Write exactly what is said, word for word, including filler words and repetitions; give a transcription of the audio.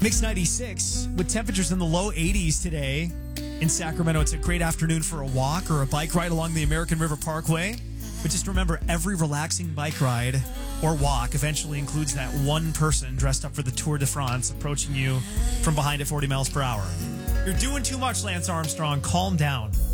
Mix ninety-six with temperatures in the low eighties today in Sacramento. It's a great afternoon for a walk or a bike ride along the American River Parkway. But just remember, every relaxing bike ride or walk eventually includes that one person dressed up for the Tour de France approaching you from behind at forty miles per hour. You're doing too much, Lance Armstrong. Calm down.